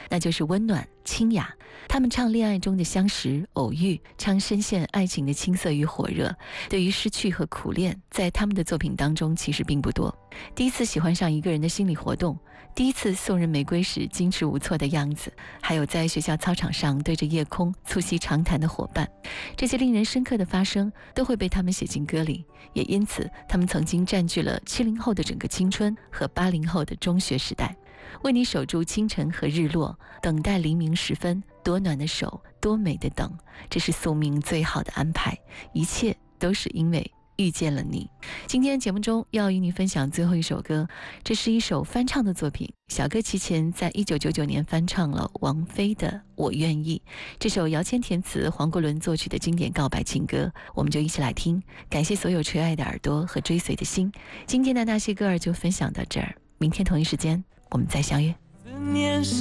那就是温暖清雅。他们唱恋爱中的相识偶遇，唱深陷爱情的青涩与火热。对于失去和苦恋，在他们的作品当中其实并不多。第一次喜欢上一个人的心理活动，第一次送人玫瑰时矜持无措的样子，还有在学校操场上对着夜空促膝长谈的伙伴，这些令人深刻的发生都会被他们写进歌里，也因此他们曾经占据了70后的整个青春和80后的中学时代。为你守住清晨和日落，等待黎明时分，多暖的手，多美的等，这是宿命最好的安排，一切都是因为遇见了你。今天节目中要与你分享最后一首歌，这是一首翻唱的作品，小哥齐秦在1999年翻唱了王菲的《我愿意》，这首姚谦填词黄国伦作曲的经典告白情歌，我们就一起来听。感谢所有垂爱的耳朵和追随的心，今天的那些歌儿就分享到这儿，明天同一时间我们再相约。